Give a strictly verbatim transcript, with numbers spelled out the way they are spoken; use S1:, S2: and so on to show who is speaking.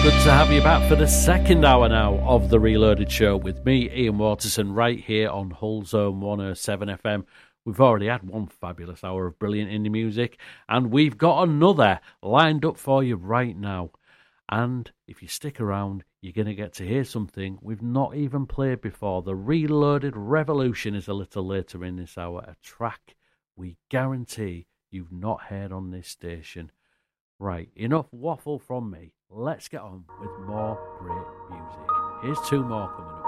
S1: Good to have you back for the second hour now of the Reloaded Show with me, Ian Waterson, right here on Hull Zone one oh seven F M. We've already had one fabulous hour of brilliant indie music, and we've got another lined up for you right now. And if you stick around, you're going to get to hear something we've not even played before. The Reloaded Revolution is a little later in this hour, a track we guarantee you've not heard on this station. Right, enough waffle from me. Let's get on with more great music. Here's two more coming up.